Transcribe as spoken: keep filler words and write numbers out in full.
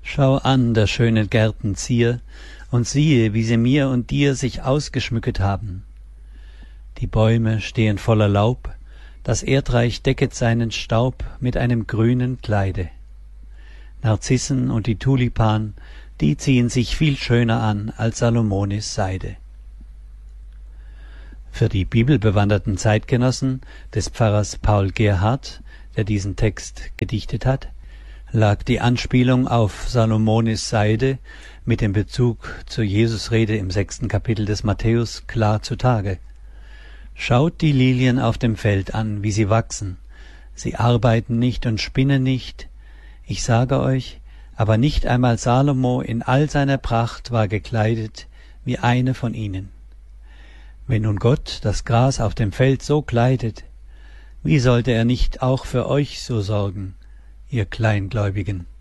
Schau an der schönen Gärten Zier, und siehe, wie sie mir und dir sich ausgeschmücket haben. Die Bäume stehen voller Laub, das Erdreich decket seinen Staub mit einem grünen Kleide. Narzissen und die Tulipan, die ziehen sich viel schöner an als Salomonis Seide. Für die bibelbewanderten Zeitgenossen des Pfarrers Paul Gerhardt, der diesen Text gedichtet hat, lag die Anspielung auf Salomonis Seide mit dem Bezug zur Jesusrede im sechsten Kapitel des Matthäus klar zutage. Schaut die Lilien auf dem Feld an, wie sie wachsen. Sie arbeiten nicht und spinnen nicht. Ich sage euch, aber nicht einmal Salomo in all seiner Pracht war gekleidet wie eine von ihnen. Wenn nun Gott das Gras auf dem Feld so kleidet, wie sollte er nicht auch für euch so sorgen, ihr Kleingläubigen?